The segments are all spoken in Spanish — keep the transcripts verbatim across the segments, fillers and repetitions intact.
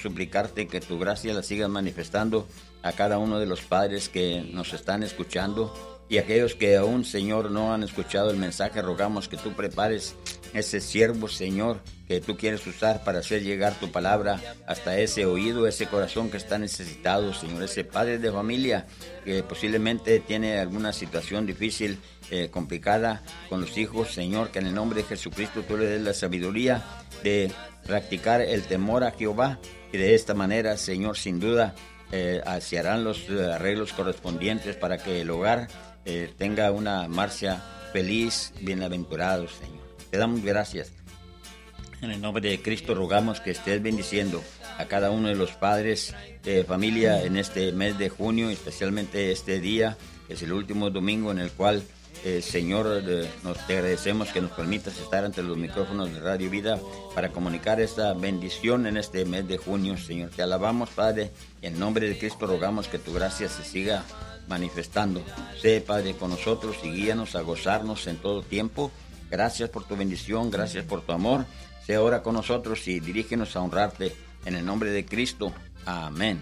suplicarte que tu gracia la sigas manifestando a cada uno de los padres que nos están escuchando. Y aquellos que aún, Señor, no han escuchado el mensaje, rogamos que tú prepares ese siervo, Señor, que tú quieres usar para hacer llegar tu palabra hasta ese oído, ese corazón que está necesitado, Señor. Ese padre de familia que posiblemente tiene alguna situación difícil, eh, complicada con los hijos, Señor, que en el nombre de Jesucristo tú le des la sabiduría de practicar el temor a Jehová. Y de esta manera, Señor, sin duda, eh, se harán los arreglos correspondientes para que el hogar Eh, tenga una marcha feliz, bienaventurado, Señor. Te damos gracias. En el nombre de Cristo rogamos que estés bendiciendo a cada uno de los padres de familia en este mes de junio, especialmente este día, que es el último domingo en el cual, eh, Señor, eh, nos te agradecemos que nos permitas estar ante los micrófonos de Radio Vida para comunicar esta bendición en este mes de junio, Señor. Te alabamos, Padre. En nombre de Cristo rogamos que tu gracia se siga manifestando. Sé, Padre, con nosotros y guíanos a gozarnos en todo tiempo. Gracias por tu bendición, gracias por tu amor. Sé ahora con nosotros y dirígenos a honrarte en el nombre de Cristo. Amén.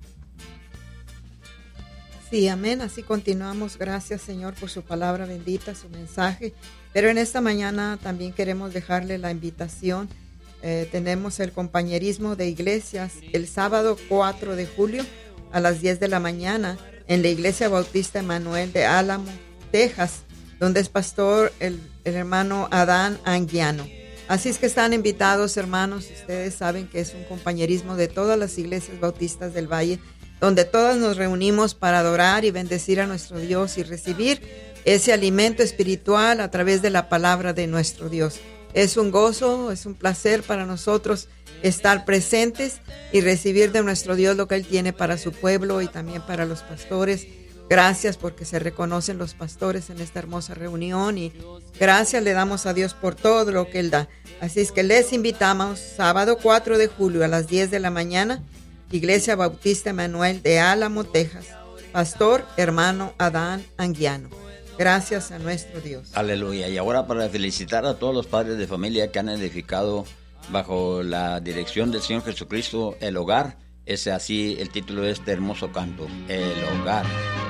Sí, amén. Así continuamos. Gracias, Señor, por su palabra bendita, su mensaje. Pero en esta mañana también queremos dejarle la invitación. Eh, tenemos el compañerismo de iglesias el sábado cuatro de julio a las diez de la mañana en la Iglesia Bautista Emanuel de Álamo, Texas, donde es pastor el, el hermano Adán Anguiano. Así es que están invitados, hermanos. Ustedes saben que es un compañerismo de todas las iglesias bautistas del Valle, donde todas nos reunimos para adorar y bendecir a nuestro Dios y recibir ese alimento espiritual a través de la palabra de nuestro Dios. Es un gozo, es un placer para nosotros estar presentes y recibir de nuestro Dios lo que Él tiene para su pueblo y también para los pastores. Gracias porque se reconocen los pastores en esta hermosa reunión y gracias le damos a Dios por todo lo que Él da. Así es que les invitamos sábado cuatro de julio a las diez de la mañana, Iglesia Bautista Emanuel de Álamo, Texas. Pastor hermano Adán Anguiano. Gracias a nuestro Dios. Aleluya. Y ahora para felicitar a todos los padres de familia que han edificado bajo la dirección del Señor Jesucristo el hogar. Es así el título de este hermoso canto, el hogar.